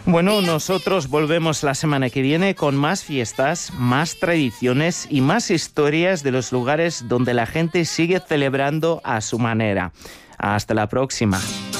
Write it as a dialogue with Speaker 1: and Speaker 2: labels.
Speaker 1: Bueno, nosotros volvemos la semana que viene con más fiestas, más tradiciones y más historias de los lugares donde la gente sigue celebrando a su manera. Hasta la próxima.